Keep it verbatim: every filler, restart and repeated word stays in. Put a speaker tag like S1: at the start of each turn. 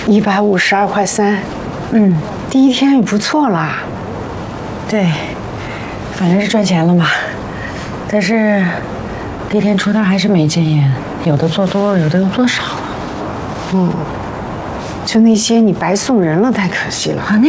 S1: 一百五十二块三，
S2: 嗯，
S1: 第一天也不错啦。
S2: 对，反正是赚钱了嘛。但是第一天出单还是没经验，有的做多了，有的又做少了。
S1: 嗯，就那些你白送人了，太可惜了。
S2: 啊，那